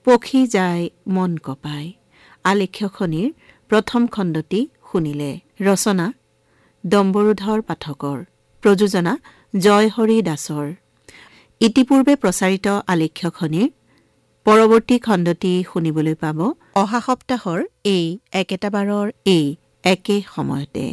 পখি যায় মন কপাই আলেখ্যখনিৰ প্ৰথম খণ্ডটি শুনিলে। ৰচনা ডম্বৰুধৰ পাঠকৰ, প্ৰযোজনা জয়হৰি দাসৰ। ইতিপূৰ্বে প্ৰচাৰিত আলেখ্যখনিৰ পৰৱৰ্তী খণ্ডটি শুনিবলৈ পাব অহা সপ্তাহৰ এই একেটাবাৰৰ এই একে সময়তে।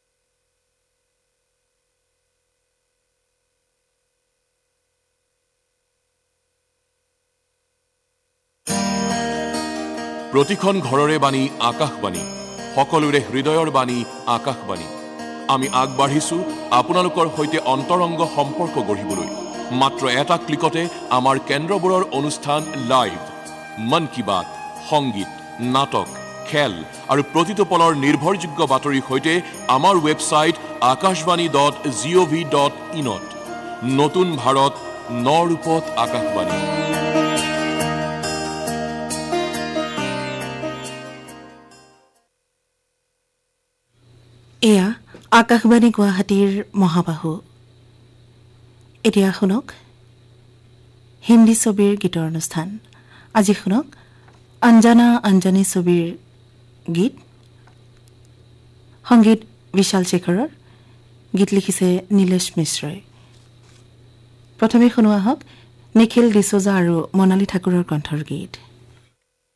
প্ৰতিখন ঘৰৰে বাণী আকাশবাণী, সকলোৰে হৃদয়ৰ বাণী আকাশবাণী। আমি আগবাঢ়িছো আপোনালোকৰ সৈতে অন্তৰংগ সম্পৰ্ক গঢ়িবলৈ। মাত্ৰ এটা ক্লিকতে আমাৰ কেন্দ্ৰবোৰৰ অনুষ্ঠান লাইভ, মন কী বাত, সংগীত, নাটক, খেল আৰু প্ৰতিটো পলৰ নিৰ্ভৰযোগ্য বাতৰিৰ সৈতে আমাৰ ৱেবছাইট akashvani.gov.in ত। নতুন ভাৰত, ন ৰূপত আকাশবাণী। এয়া আকাশবাণী গুৱাহাটীৰ মহাবাহু। এতিয়া শুনক হিন্দী ছবিৰ গীতৰ অনুষ্ঠান। আজি শুনক অঞ্জনা অঞ্জনী ছবিৰ গীত, সংগীত বিশাল শেখৰৰ, গীত লিখিছে নীলেশ মিশ্ৰই। প্ৰথমে শুনোৱা হওক নিখিল ডিচোজা আৰু মনালী ঠাকুৰৰ কণ্ঠৰ গীত।